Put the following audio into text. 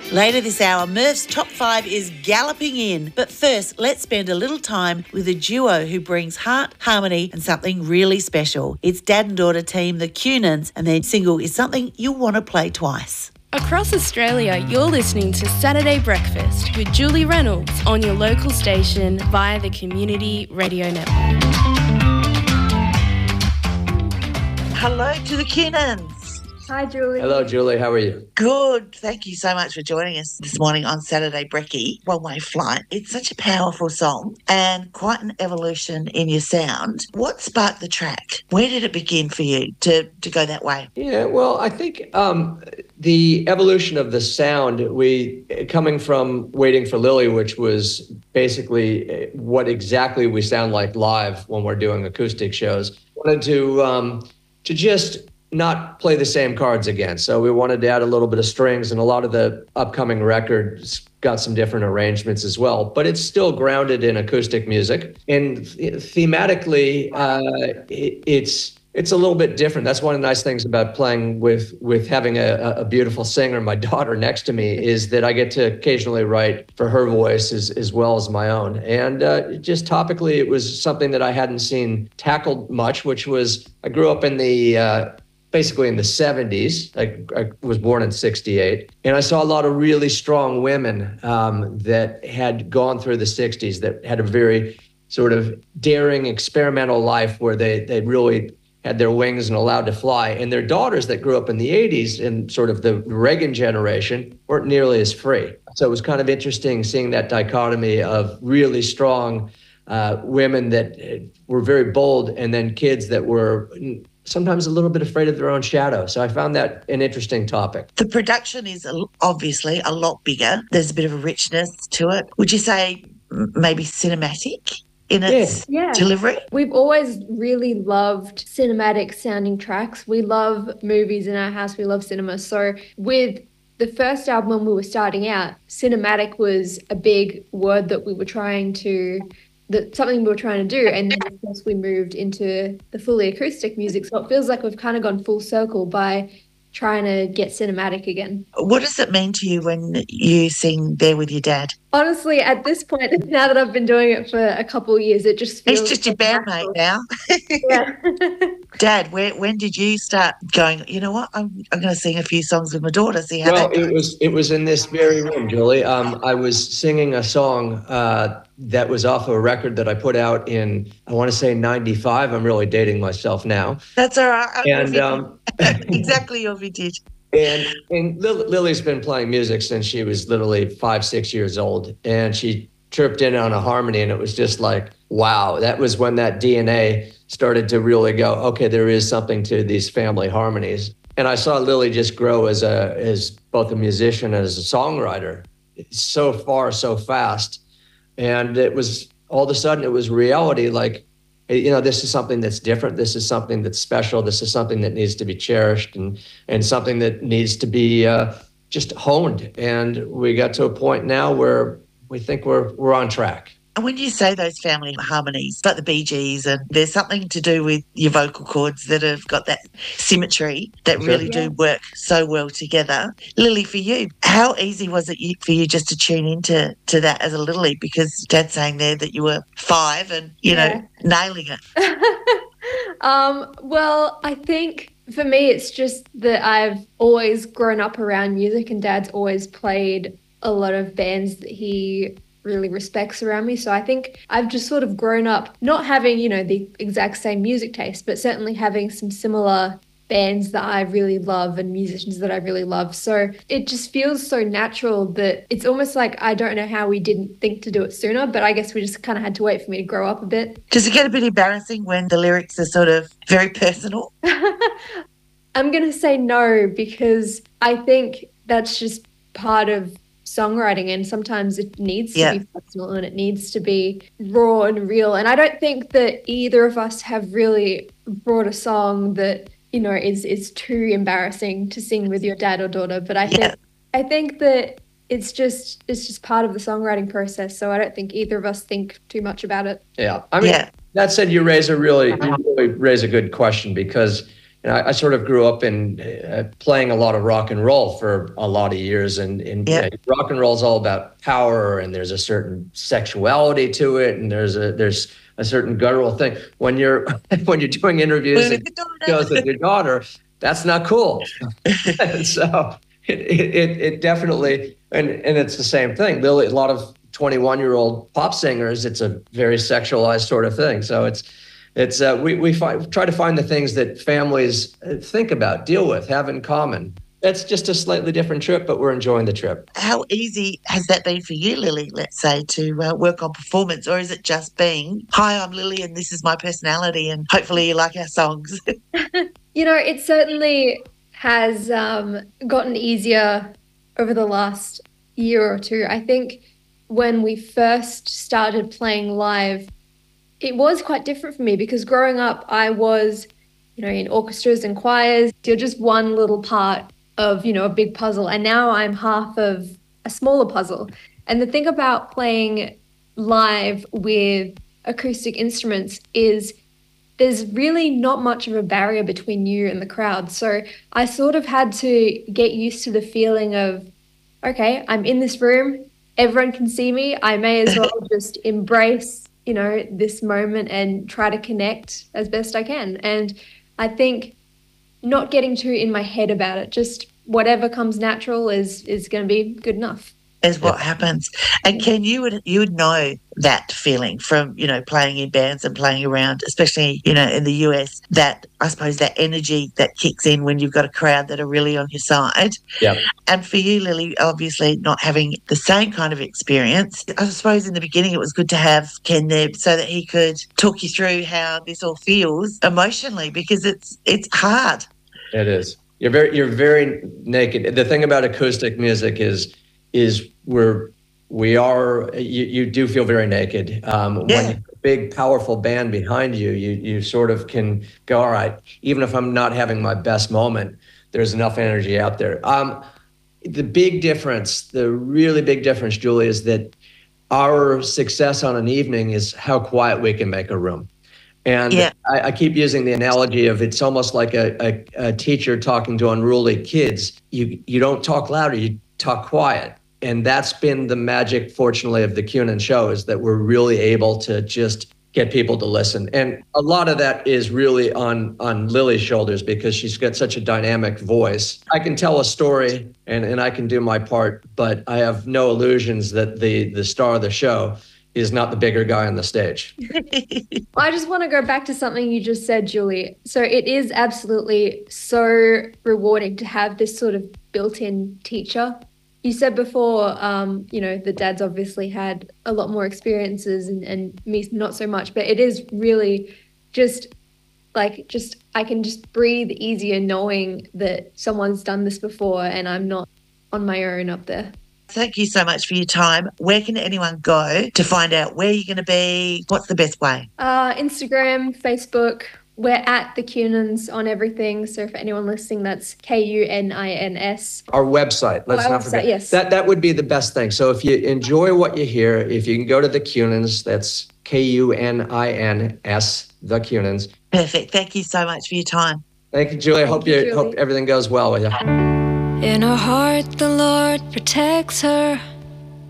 Later this hour, Murph's Top 5 is galloping in. But first, let's spend a little time with a duo who brings heart, harmony and something really special. It's dad and daughter team, the Cunans, and their single is Something You'll Want to Play Twice. Across Australia, you're listening to Saturday Breakfast with Julie Reynolds on your local station via the Community Radio Network. Hello to the Cunans. Hi, Julie. Hello, Julie. How are you? Good. Thank you so much for joining us this morning on Saturday Brekkie, One Way Flight. It's such a powerful song and quite an evolution in your sound. What sparked the track? Where did it begin for you to go that way? Yeah, well, I think the evolution of the sound, coming from Waiting for Lily, which was basically what exactly we sound like live when we're doing acoustic shows, wanted to just not play the same cards again. So we wanted to add a little bit of strings, and a lot of the upcoming records got some different arrangements as well, but it's still grounded in acoustic music. And thematically, it's a little bit different. That's one of the nice things about playing with having a beautiful singer, my daughter, next to me, is that I get to occasionally write for her voice as well as my own. And just topically, it was something that I hadn't seen tackled much, which was, I grew up in the basically in the 70s. I was born in 68. And I saw a lot of really strong women that had gone through the 60s, that had a very sort of daring, experimental life where they really had their wings and allowed to fly. And their daughters that grew up in the 80s and sort of the Reagan generation weren't nearly as free. So it was kind of interesting seeing that dichotomy of really strong women that were very bold, and then kids that were sometimes a little bit afraid of their own shadow. So I found that an interesting topic. The production is obviously a lot bigger. There's a bit of a richness to it. Would you say maybe cinematic in its delivery? We've always really loved cinematic sounding tracks. We love movies in our house. We love cinema. So with the first album, when we were starting out, cinematic was a big word that we were trying to something we were trying to do. And then, of course, we moved into the fully acoustic music. So it feels like we've kind of gone full circle by trying to get cinematic again. What does it mean to you when you sing There With Your Dad? Honestly, at this point, now that I've been doing it for a couple of years, it just feels... It's just your bandmate now. Yeah. Dad, when did you start going, you know what, I'm going to sing a few songs with my daughter, see how that goes? It was in this very room, Julie. I was singing a song that was off of a record that I put out in, I want to say 95. I'm really dating myself now. That's all right. And exactly your vintage. And Lily's been playing music since she was literally 5-6 years old. And she chirped in on a harmony, and it was just like, wow. That was when that DNA started to really go, okay, there is something to these family harmonies. And I saw Lily just grow as both a musician and as a songwriter so far, so fast. And it was, all of a sudden, it was reality. Like, you know, this is something that's different. This is something that's special. This is something that needs to be cherished and something that needs to be just honed. And we got to a point now where we think we're on track. And when you say those family harmonies, like the Bee Gees, and there's something to do with your vocal cords that have got that symmetry that really do work so well together. Lily, for you, how easy was it for you just to tune into that as a Lily? Because Dad's saying there that you were 5 and, you know, nailing it. Well, I think for me, it's just that I've always grown up around music, and Dad's always played a lot of bands that he really respects around me. So I think I've just sort of grown up not having, you know, the exact same music taste, but certainly having some similar bands that I really love and musicians that I really love. So it just feels so natural that it's almost like I don't know how we didn't think to do it sooner, but I guess we just kind of had to wait for me to grow up a bit. Does it get a bit embarrassing when the lyrics are sort of very personal? I'm going to say no, because I think that's just part of songwriting, and sometimes it needs to be personal and it needs to be raw and real. And I don't think that either of us have really brought a song that, you know, is too embarrassing to sing with your dad or daughter. But I think that it's just part of the songwriting process. So I don't think either of us think too much about it. Yeah. I mean, that said, you really raise a good question, because And I sort of grew up in playing a lot of rock and roll for a lot of years. And rock and roll is all about power, and there's a certain sexuality to it, and there's a certain guttural thing. When you're doing interviews and shows with your daughter, that's not cool. And so it definitely, and it's the same thing. Lily, a lot of 21-year-old pop singers, it's a very sexualized sort of thing. So we try to find the things that families think about, deal with, have in common. It's just a slightly different trip, but we're enjoying the trip. How easy has that been for you, Lily, let's say, to work on performance? Or is it just being, hi, I'm Lily and this is my personality and hopefully you like our songs? It certainly has gotten easier over the last year or two. I think when we first started playing live, it was quite different for me because growing up, I was, in orchestras and choirs. You're just one little part of, a big puzzle. And now I'm half of a smaller puzzle. And the thing about playing live with acoustic instruments is there's really not much of a barrier between you and the crowd. So I sort of had to get used to the feeling of, okay, I'm in this room, everyone can see me. I may as well just embrace, this moment and try to connect as best I can. And I think not getting too in my head about it, just whatever comes natural is going to be good enough. Is what happens. And Ken, you would know that feeling from, playing in bands and playing around, especially, in the US, that I suppose that energy that kicks in when you've got a crowd that are really on your side. Yeah. And for you, Lily, obviously not having the same kind of experience, I suppose in the beginning it was good to have Ken there so that he could talk you through how this all feels emotionally, because it's hard. It is. You're very naked. The thing about acoustic music is you do feel very naked. When you have a big, powerful band behind you, you sort of can go, all right, even if I'm not having my best moment, there's enough energy out there. The really big difference, Julie, is that our success on an evening is how quiet we can make a room. And I keep using the analogy of it's almost like a teacher talking to unruly kids. You don't talk louder, you talk quiet. And that's been the magic, fortunately, of the Cunin show, is that we're really able to just get people to listen. And a lot of that is really on Lily's shoulders because she's got such a dynamic voice. I can tell a story and I can do my part, but I have no illusions that the star of the show is not the bigger guy on the stage. I just want to go back to something you just said, Julie. So it is absolutely so rewarding to have this sort of built-in teacher. You said before, the dads obviously had a lot more experiences and me not so much, but it is really I can just breathe easier knowing that someone's done this before and I'm not on my own up there. Thank you so much for your time. Where can anyone go to find out where you're going to be? What's the best way? Instagram, Facebook. We're at the Cunins on everything. So for anyone listening, that's Kunin's. Our website. Let's not forget. Yes. That would be the best thing. So if you enjoy what you hear, if you can go to the Cunins, that's Kunin's, the Cunins. Perfect. Thank you so much for your time. Thank you, Julie. Hope everything goes well with you. In her heart, the Lord protects her.